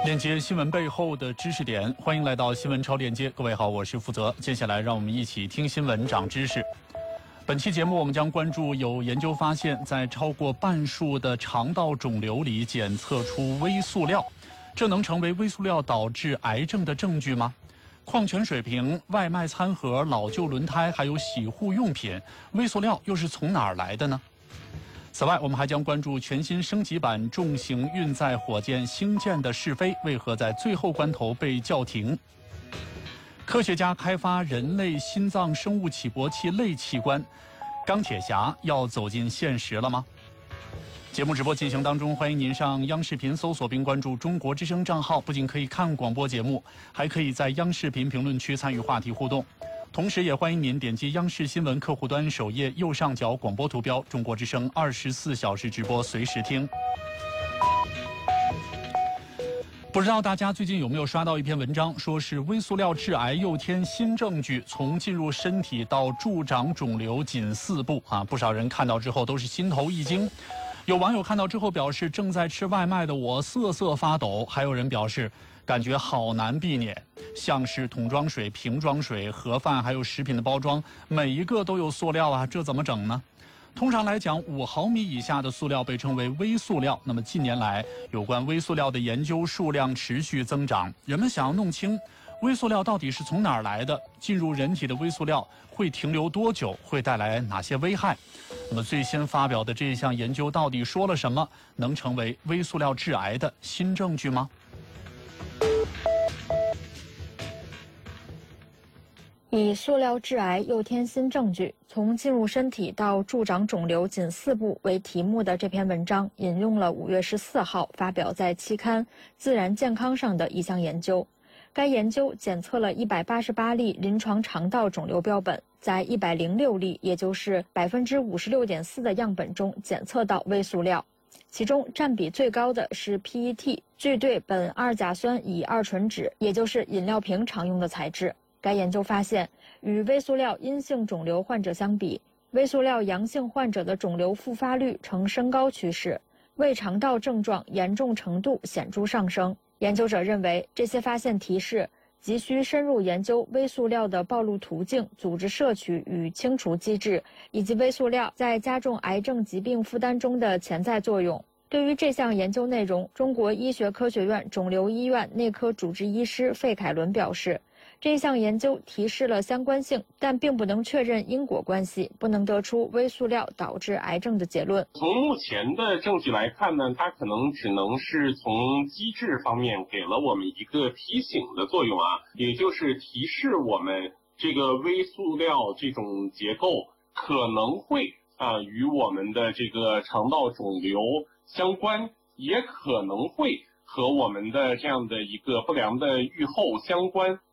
链接新闻背后的知识点，欢迎来到新闻超链接。各位好，我是负责。接下来让我们一起听新闻长知识。本期节目我们将关注有研究发现，在超过半数的肠道肿瘤里检测出微塑料，这能成为微塑料导致癌症的证据吗？矿泉水瓶、外卖餐盒、老旧轮胎，还有洗护用品，微塑料又是从哪儿来的呢？此外，我们还将关注全新升级版重型运载火箭星舰的试飞为何在最后关头被叫停。科学家开发人类心脏生物起搏器类器官，钢铁侠要走进现实了吗？节目直播进行当中，欢迎您上央视频搜索并关注中国之声账号，不仅可以看广播节目，还可以在央视频评论区参与话题互动。同时也欢迎您点击央视新闻客户端首页右上角广播图标，中国之声24小时直播，随时听。不知道大家最近有没有刷到一篇文章，说是微塑料致癌又添新证据，从进入身体到助长肿瘤仅4步啊！不少人看到之后都是心头一惊。有网友看到之后表示，正在吃外卖的我瑟瑟发抖，还有人表示感觉好难避免，像是桶装水、瓶装水、盒饭还有食品的包装，每一个都有塑料啊，这怎么整呢？通常来讲，5毫米以下的塑料被称为微塑料。那么近年来，有关微塑料的研究数量持续增长，人们想要弄清微塑料到底是从哪儿来的，进入人体的微塑料会停留多久，会带来哪些危害？那么最新发表的这一项研究到底说了什么？能成为微塑料致癌的新证据吗？ 以塑料致癌又添新证据，从进入身体到助长肿瘤仅4步为题目的这篇文章，引用了5月14号发表在期刊《自然健康》上的一项研究。该研究检测了188例临床肠道肿瘤标本，在106例，也就是 56.4% 的样本中检测到微塑料，其中占比最高的是 PET 聚对苯二甲酸乙二醇酯，也就是饮料瓶常用的材质。该研究发现，与微塑料阴性肿瘤患者相比，微塑料阳性患者的肿瘤复发率呈升高趋势，胃肠道症状严重程度显著上升。研究者认为，这些发现提示急需深入研究微塑料的暴露途径、组织摄取与清除机制，以及微塑料在加重癌症疾病负担中的潜在作用。对于这项研究内容，中国医学科学院肿瘤医院内科主治医师费凯伦表示，这项研究提示了相关性，但并不能确认因果关系，不能得出微塑料导致癌症的结论。 从目前的证据来看呢，它可能只能是从机制方面给了我们一个提醒的作用啊，也就是提示我们这个微塑料这种结构可能会与我们的这个肠道肿瘤相关，也可能会和我们的这样的一个不良的预后相关。